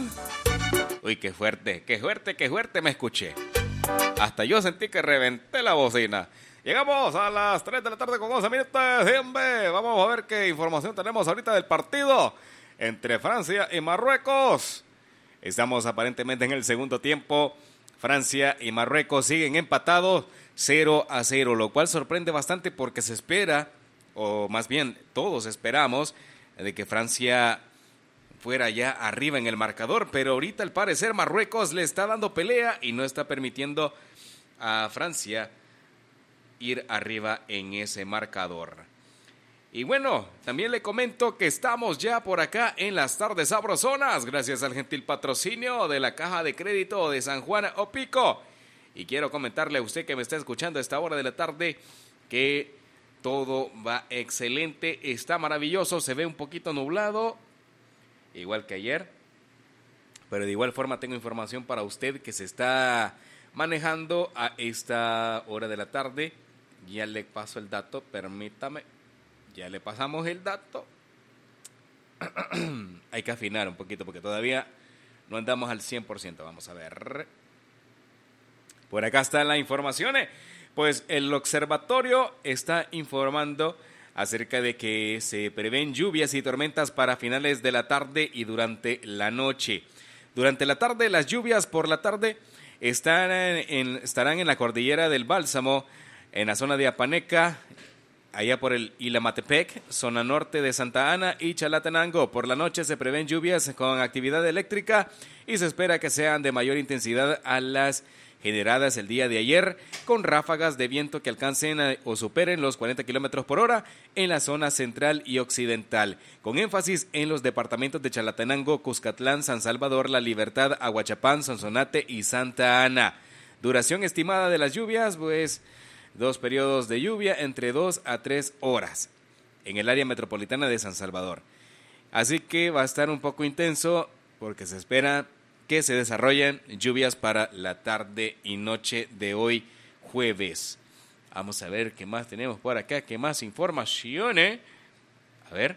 Uy, qué fuerte me escuché. Hasta yo sentí que reventé la bocina. Llegamos a las 3 de la tarde con 11 minutos. Siempre. Vamos a ver qué información tenemos ahorita del partido entre Francia y Marruecos. Estamos aparentemente en el segundo tiempo. Francia y Marruecos siguen empatados 0-0, lo cual sorprende bastante porque se espera, o más bien todos esperamos, de que Francia fuera ya arriba en el marcador, pero ahorita al parecer Marruecos le está dando pelea y no está permitiendo a Francia ir arriba en ese marcador. Y bueno, también le comento que estamos ya por acá en las tardes sabrosonas, gracias al gentil patrocinio de la Caja de Crédito de San Juan Opico. Y quiero comentarle a usted que me está escuchando a esta hora de la tarde que todo va excelente, está maravilloso, se ve un poquito nublado, igual que ayer, pero de igual forma tengo información para usted que se está manejando a esta hora de la tarde. Ya le paso el dato, permítame, ya le pasamos el dato. Hay que afinar un poquito porque todavía no andamos al 100%, vamos a ver. Por acá están las informaciones. Pues el observatorio está informando acerca de que se prevén lluvias y tormentas para finales de la tarde y durante la noche. Durante la tarde, las lluvias por la tarde estarán en la cordillera del Bálsamo, en la zona de Apaneca, allá por el Ilamatepec, zona norte de Santa Ana y Chalatenango. Por la noche se prevén lluvias con actividad eléctrica y se espera que sean de mayor intensidad a las generadas el día de ayer, con ráfagas de viento que alcancen o superen los 40 kilómetros por hora en la zona central y occidental, con énfasis en los departamentos de Chalatenango, Cuscatlán, San Salvador, La Libertad, Aguachapán, Sonsonate y Santa Ana. Duración estimada de las lluvias, pues 2 periodos de lluvia entre 2 a 3 horas en el área metropolitana de San Salvador. Así que va a estar un poco intenso porque se espera que se desarrollen lluvias para la tarde y noche de hoy jueves. Vamos a ver qué más tenemos por acá, qué más informaciones. A ver.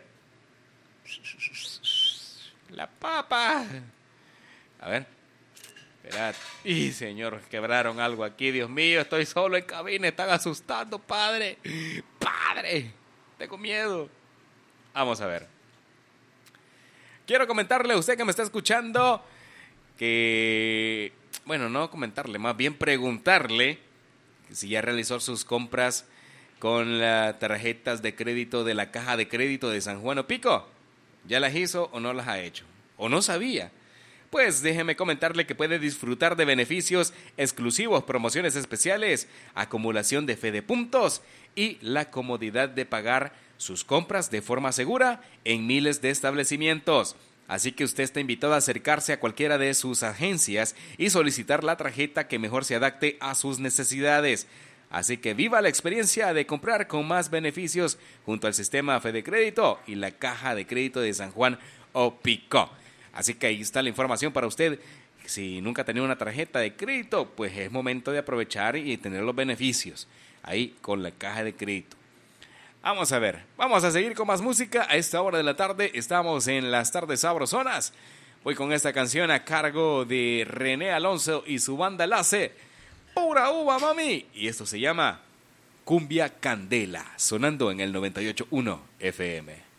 La papa. A ver. Esperad. Y señor, quebraron algo aquí, Dios mío, estoy solo en cabina, están asustando, padre. Padre, tengo miedo. Vamos a ver. Quiero comentarle a usted que me está escuchando que, bueno, no comentarle, más bien preguntarle si ya realizó sus compras con las tarjetas de crédito de la Caja de Crédito de San Juan Opico. ¿Ya las hizo o no las ha hecho? ¿O no sabía? Pues déjeme comentarle que puede disfrutar de beneficios exclusivos, promociones especiales, acumulación de fe de puntos y la comodidad de pagar sus compras de forma segura en miles de establecimientos. Así que usted está invitado a acercarse a cualquiera de sus agencias y solicitar la tarjeta que mejor se adapte a sus necesidades. Así que viva la experiencia de comprar con más beneficios junto al sistema Fede Crédito y la Caja de Crédito de San Juan Opico. Así que ahí está la información para usted. Si nunca ha tenido una tarjeta de crédito, pues es momento de aprovechar y tener los beneficios ahí con la Caja de Crédito. Vamos a ver, vamos a seguir con más música. A esta hora de la tarde estamos en las tardes sabrosonas. Voy con esta canción a cargo de René Alonso y su banda Lace. Pura uva, mami. Y esto se llama Cumbia Candela, sonando en el 98.1 FM.